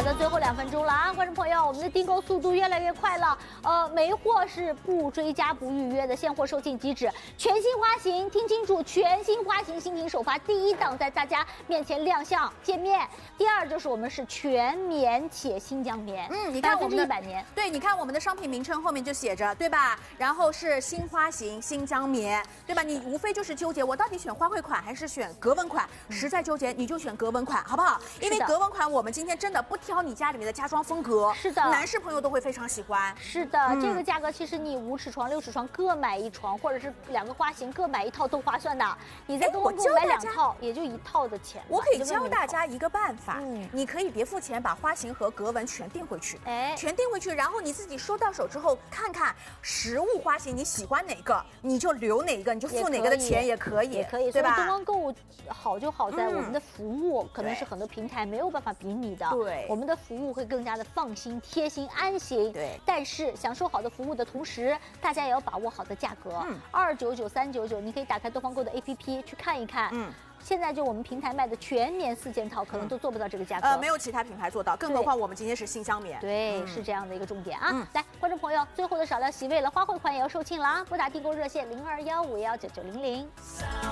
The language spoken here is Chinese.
的，最后2分钟了啊，观众朋友，我们的订购速度越来越快了。没货是不追加不预约的，现货售罄即止。全新花型，听清楚，全新花型新品首发，第一档在大家面前亮相见面。第二就是我们是全棉且新疆棉， 你看我们的 100年， 对，你看我们的商品名称后面就写着，对吧？然后是新花型新疆棉，对吧？你无非就是纠结我到底选花卉款还是选格纹款，实在纠结你就选格纹款，好不好？因为格纹款我们今天真的不挑你家里面的家装风格， 是的， 男士朋友都会非常喜欢。 是的，这个价格其实你5尺床、6尺床各买1床，或者是2个花型各买1套都划算的。你在东方购买2套，也就1套的钱。 我可以教大家一个办法，你可以别付钱，把花型和格纹全订回去，全订回去，然后你自己收到手之后看看实物花型你喜欢哪个，你就留哪个，你就付哪个的钱也可以，对吧？ 东方购物好就好在我们的服务可能是很多平台没有办法比拟的， 对， 我们的服务会更加的放心、贴心、安心。 对， 但是享受好的服务的同时，大家也要把握好的价格，299、399，你可以打开东方购的 APP 去看一看。现在就我们平台卖的全棉4件套，可能都做不到这个价格。 没有其他品牌做到，更何况我们今天是新疆棉。 对，是这样的一个重点啊。来，观众朋友，最后的少量席位了，花卉款也要售罄了啊！拨打订购热线0215119900。